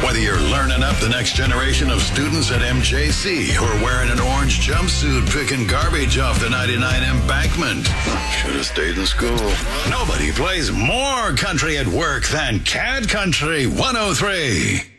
Whether you're learning up the next generation of students at MJC who are wearing an orange jumpsuit picking garbage off the 99 embankment. Should have stayed in school. Nobody plays more country at work than Cat Country 103.